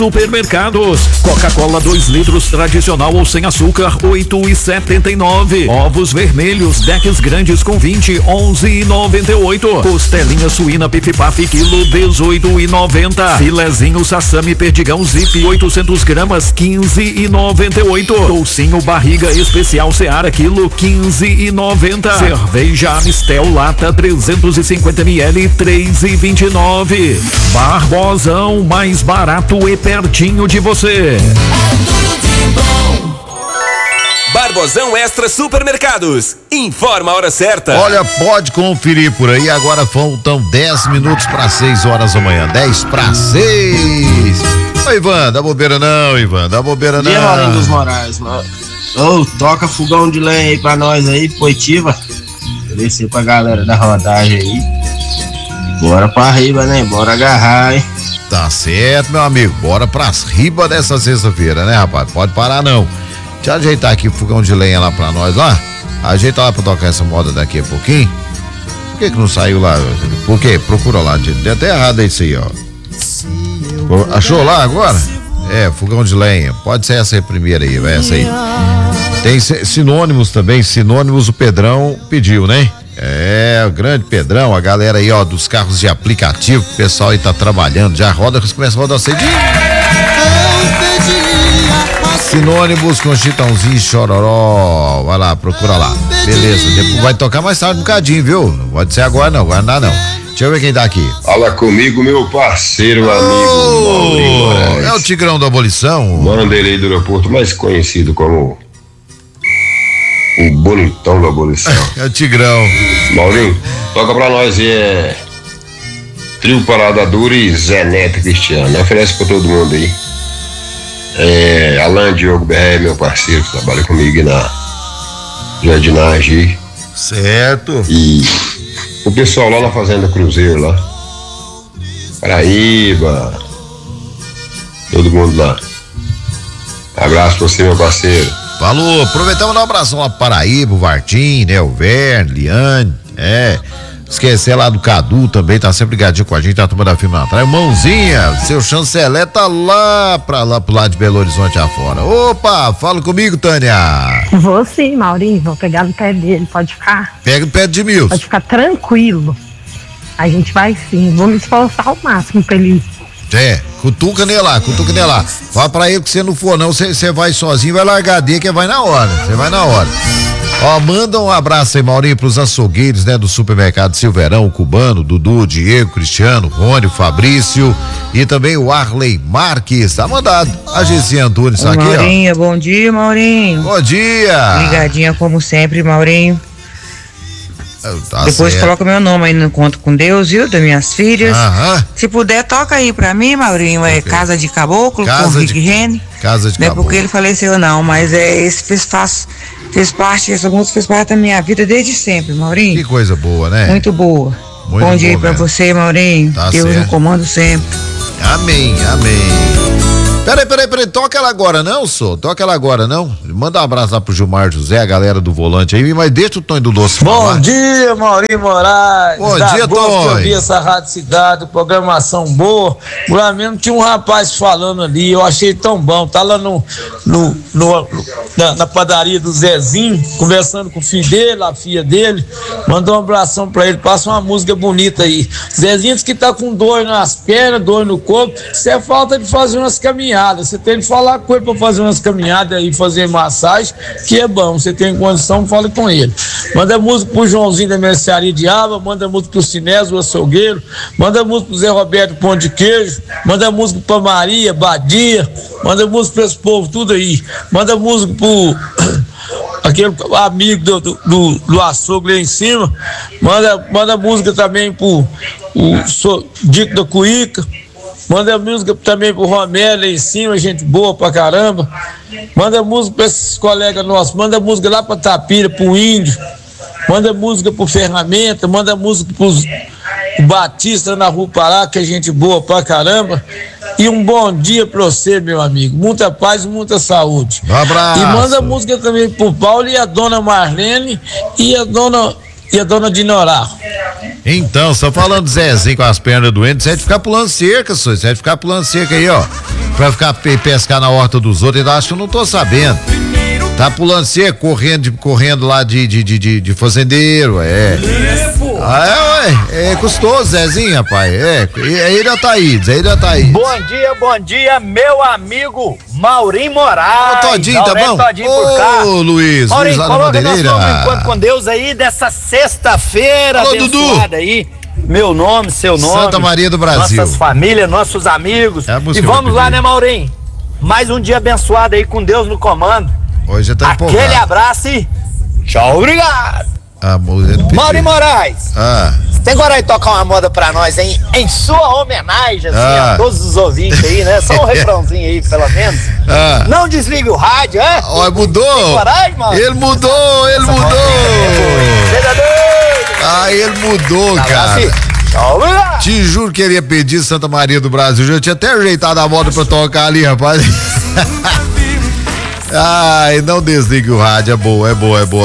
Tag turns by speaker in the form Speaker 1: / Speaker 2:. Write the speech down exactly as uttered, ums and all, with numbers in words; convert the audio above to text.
Speaker 1: Supermercados. Coca-Cola dois litros tradicional ou sem açúcar, oito e setenta e nove. Ovos vermelhos, decks grandes com vinte, onze e noventa e oito. Costelinha suína Pif-Paf, quilo, dezoito e noventa. Filezinho Sassami Perdigão Zip, oitocentos gramas, quinze e noventa e oito. Toucinho Barriga Especial Seara, quilo, quinze e noventa. Cerveja Amistel Lata trezentos e cinquenta mililitros, três e vinte e nove. Barbosão, mais barato e pertinho de você.
Speaker 2: É tudo de bom.
Speaker 3: Barbosão Extra Supermercados. Informa a hora certa.
Speaker 4: Olha, pode conferir por aí. Agora faltam dez minutos para seis horas da manhã. dez para seis. Ô, Ivan, dá bobeira não, Ivan. Dá bobeira não.
Speaker 5: Dia, Maurinho dos Moraes, mano. Ô, toca fogão de lenha aí pra nós aí, Poitiva. Descer pra galera da rodagem aí. Bora pra riba, né? Bora agarrar, hein?
Speaker 4: Tá certo, meu amigo. Bora pras ribas dessa sexta-feira, né, rapaz? Pode parar não. Deixa eu ajeitar aqui o fogão de lenha lá pra nós lá. Ajeita lá pra tocar essa moda daqui a pouquinho. Por que que não saiu lá? Por quê? Procura lá. Deu até errado isso aí, ó. Achou lá agora? É, fogão de lenha. Pode ser essa aí primeira aí, vai essa aí. Tem sinônimos também. Sinônimos o Pedrão pediu, né? É, o grande Pedrão, a galera aí, ó, dos carros de aplicativo, o pessoal aí tá trabalhando, já roda, começa a rodar cedinho. Sinônimos com Chitãozinho e Chororó, vai lá, procura lá, beleza, depois vai tocar mais tarde um bocadinho, viu? Não pode ser agora não, agora não dá não. Deixa eu ver quem tá aqui.
Speaker 6: Fala comigo, meu parceiro,
Speaker 4: oh,
Speaker 6: amigo Maurinho Moraes.
Speaker 4: É o Tigrão da Abolição?
Speaker 6: Wanderlei do aeroporto, mais conhecido como o bonitão da abolição.
Speaker 4: É o Tigrão.
Speaker 6: Maurinho, toca pra nós e é Trio Parada Dura e Zé Neto Cristiano. Oferece pra todo mundo aí. É, Alan Diogo B R, meu parceiro, que trabalha comigo na jardinagem.
Speaker 4: Certo.
Speaker 6: E o pessoal lá na Fazenda Cruzeiro, lá. Paraíba. Todo mundo lá. Abraço pra você, meu parceiro.
Speaker 4: Falou, aproveitamos dar um abração lá pro Paraíba, o Vartim, né, o Verne, Liane, é, esquecer lá do Cadu também, tá sempre ligadinho com a gente, tá tomando a firma atrás, Mãozinha, seu chanceler tá lá pra lá, pro lado de Belo Horizonte afora. Opa, fala comigo, Tânia.
Speaker 7: Vou sim, Maurinho, vou pegar no pé dele, pode ficar.
Speaker 4: Pega no pé de Milton.
Speaker 7: Pode ficar tranquilo, a gente vai sim, vou me esforçar ao máximo pra ele.
Speaker 4: É, cutuca nele lá, cutuca nele lá. Fala pra ele que você não for não, você vai sozinho, vai largar dele que vai na hora, você vai na hora. Ó, manda um abraço aí, Maurinho, pros açougueiros, né, do supermercado Silverão, o Cubano, Dudu, Diego, Cristiano, Rony, Fabrício e também o Arley Marques, tá mandado. A Gessinha Antunes tá aqui, ó.
Speaker 8: Maurinho, bom dia, Maurinho.
Speaker 4: Bom dia.
Speaker 8: Ligadinha como sempre, Maurinho.
Speaker 4: Tá
Speaker 8: Depois
Speaker 4: certo.
Speaker 8: coloca meu nome aí no Conto com Deus, viu? Das minhas filhas.
Speaker 4: Aham.
Speaker 8: Se puder, toca aí pra mim, Maurinho. É okay. Casa de Caboclo,
Speaker 4: Casa
Speaker 8: com
Speaker 4: de...
Speaker 8: Rick Rene.
Speaker 4: Casa de
Speaker 8: Não é
Speaker 4: Caboclo.
Speaker 8: porque ele faleceu, não, mas é, esse fez, faz, fez parte, essa música fez parte da minha vida desde sempre, Maurinho.
Speaker 4: Que coisa boa, né?
Speaker 8: Muito boa.
Speaker 4: Muito
Speaker 8: bom dia aí
Speaker 4: boa
Speaker 8: pra
Speaker 4: mesmo.
Speaker 8: você, Maurinho.
Speaker 4: Tá
Speaker 8: Deus
Speaker 4: certo.
Speaker 8: no comando sempre.
Speaker 4: Amém, amém. Peraí, peraí, peraí, toca ela agora não, só, toca ela agora não. Manda um abraço lá pro Gilmar José, a galera do volante aí, mas deixa o Tonho do Doce falar.
Speaker 5: Bom dia, Maurinho Moraes.
Speaker 4: Bom
Speaker 5: Dá
Speaker 4: dia,
Speaker 5: gosto de
Speaker 4: Tonho.
Speaker 5: ouvir essa Rádio Cidade, programação boa. Lá mesmo tinha um rapaz falando ali, eu achei tão bom. Tá lá no, no, no na, na padaria do Zezinho, conversando com o filho dele, a filha dele. Mandou um abração pra ele, passa uma música bonita aí. Zezinho diz que tá com dor nas pernas, dor no corpo. Isso é falta de fazer umas caminhadas. Você tem que falar com ele pra fazer umas caminhadas e fazer massagem, que é bom. Você tem condição, fale com ele. Manda música pro Joãozinho da Mercearia de Aba, manda música pro Sinésio, o açougueiro, manda música pro Zé Roberto Pão de Queijo, manda música pra Maria, Badia, manda música pra esse povo, tudo aí. Manda música pro aquele amigo do, do, do, do açougue lá em cima, manda, manda música também pro o so, Dico da Cuíca. Manda música também pro Romero lá em cima, gente boa pra caramba. Manda música pra esses colegas nossos. Manda música lá pra Tapira, pro Índio. Manda música pro Ferramenta. Manda música pros pro Batista na Rua Pará, que é gente boa pra caramba. E um bom dia pra você, meu amigo. Muita paz e muita saúde.
Speaker 4: Um abraço.
Speaker 5: E manda música também pro Paulo e a dona Marlene e a dona e a dona Dinorá.
Speaker 4: Então, só falando Zezinho com as pernas doentes, você é de ficar pulando cerca, senhor. Você é de ficar pulando cerca aí, ó. Pra ficar pe- pescar na horta dos outros, eu acho que eu não tô sabendo. Tá pulando cerca, correndo, de, correndo lá de, de, de, de, de fazendeiro, é. Ah, é, ué, é custoso, Zezinho, rapaz. É, é ele tá aí, é ele tá aí.
Speaker 9: Bom dia, bom dia, meu amigo Maurinho Moraes.
Speaker 4: Ô, Todinho, tá bom?
Speaker 9: Todinho por cá.
Speaker 4: Ô, Luiz,
Speaker 9: Maurinho,
Speaker 4: Luiz lá na
Speaker 9: coloca nosso
Speaker 4: Madeireira.
Speaker 9: nome enquanto com Deus aí dessa sexta-feira
Speaker 4: Alô,
Speaker 9: abençoada aí. Meu nome, seu nome.
Speaker 4: Santa Maria do Brasil.
Speaker 9: Nossas famílias, nossos amigos.
Speaker 4: É a música
Speaker 9: E
Speaker 4: que eu
Speaker 9: vamos
Speaker 4: vou
Speaker 9: lá,
Speaker 4: pedir.
Speaker 9: né, Maurinho? Mais um dia abençoado aí com Deus no comando.
Speaker 4: Hoje tá empolgado.
Speaker 9: Aquele abraço e tchau, obrigado.
Speaker 4: A música ele pediu.
Speaker 9: Maurinho Moraes.
Speaker 4: Ah,
Speaker 9: Tem coragem de tocar uma moda pra nós, hein? Em sua homenagem, assim,
Speaker 4: Ah.
Speaker 9: a todos os ouvintes aí, né? Só um refrãozinho aí, pelo menos.
Speaker 4: ah.
Speaker 9: Não desligue o rádio, é?
Speaker 4: Ó, mudou.
Speaker 9: Tem coragem, mano?
Speaker 4: Ele mudou, ele mudou.
Speaker 9: Seja doido!
Speaker 4: Ah, ele mudou, cara.
Speaker 9: Assim, tchau, obrigado.
Speaker 4: Te juro que ele ia pedir Santa Maria do Brasil. Já tinha até ajeitado a moda pra tocar ali, rapaz. Ai, não desligue o rádio. É boa, é boa, é boa.